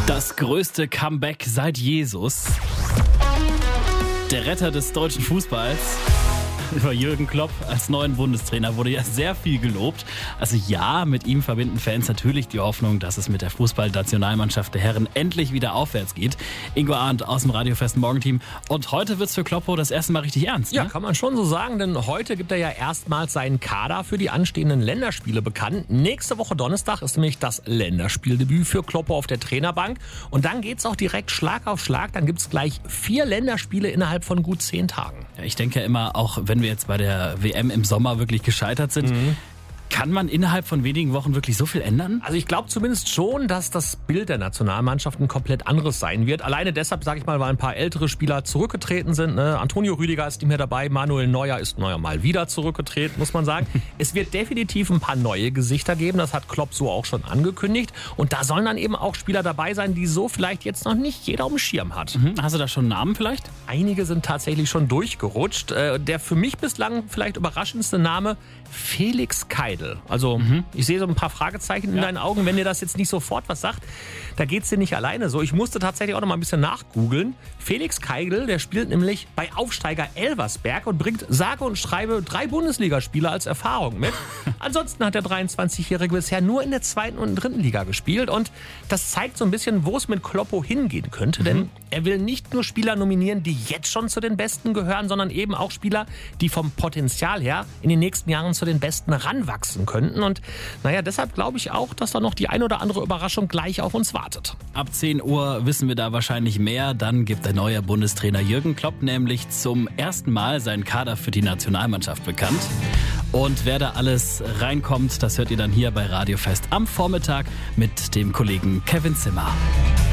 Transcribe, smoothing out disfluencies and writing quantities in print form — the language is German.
Das größte Comeback seit Jesus. Der Retter des deutschen Fußballs. Über Jürgen Klopp als neuen Bundestrainer wurde ja sehr viel gelobt. Also ja, mit ihm verbinden Fans natürlich die Hoffnung, dass es mit der Fußballnationalmannschaft der Herren endlich wieder aufwärts geht. Ingo Arndt aus dem Radio Festen Morgenteam. Und heute wird's für Kloppo das erste Mal richtig ernst. Ja, Ne? kann man schon so sagen, denn heute gibt er ja erstmals seinen Kader für die anstehenden Länderspiele bekannt. Nächste Woche Donnerstag ist nämlich das Länderspieldebüt für Kloppo auf der Trainerbank. Und dann geht's auch direkt Schlag auf Schlag. Dann gibt's gleich 4 Länderspiele innerhalb von gut 10 Tagen. Ja, ich denke ja immer, auch wenn wir jetzt bei der WM im Sommer wirklich gescheitert sind, kann man innerhalb von wenigen Wochen wirklich so viel ändern? Also ich glaube zumindest schon, dass das Bild der Nationalmannschaft ein komplett anderes sein wird. Alleine deshalb, sage ich mal, weil ein paar ältere Spieler zurückgetreten sind. Ne? Antonio Rüdiger ist nicht mehr dabei, Manuel Neuer ist mal wieder zurückgetreten, muss man sagen. Es wird definitiv ein paar neue Gesichter geben, das hat Klopp so auch schon angekündigt. Und da sollen dann eben auch Spieler dabei sein, die so vielleicht jetzt noch nicht jeder auf dem Schirm hat. Hast du da schon einen Namen vielleicht? Einige sind tatsächlich schon durchgerutscht. Der für mich bislang vielleicht überraschendste Name, Felix Keidel. Also ich sehe so ein paar Fragezeichen in deinen Augen, wenn dir das jetzt nicht sofort was sagt. Da geht's dir nicht alleine so. Ich musste tatsächlich auch noch mal ein bisschen nachgoogeln. Felix Keidel, der spielt nämlich bei Aufsteiger Elversberg und bringt sage und schreibe 3 Bundesligaspiele als Erfahrung mit. Ansonsten hat der 23-Jährige bisher nur in der 2. und 3. Liga gespielt. Und das zeigt so ein bisschen, wo es mit Kloppo hingehen könnte. Denn er will nicht nur Spieler nominieren, die jetzt schon zu den Besten gehören, sondern eben auch Spieler, die vom Potenzial her in den nächsten Jahren zu den Besten ranwachsen könnten. Und naja, deshalb glaube ich auch, dass da noch die ein oder andere Überraschung gleich auf uns wartet. Ab 10 Uhr wissen wir da wahrscheinlich mehr. Dann gibt der neue Bundestrainer Jürgen Klopp nämlich zum ersten Mal seinen Kader für die Nationalmannschaft bekannt. Und wer da alles reinkommt, das hört ihr dann hier bei Radio Fest am Vormittag mit dem Kollegen Kevin Zimmer.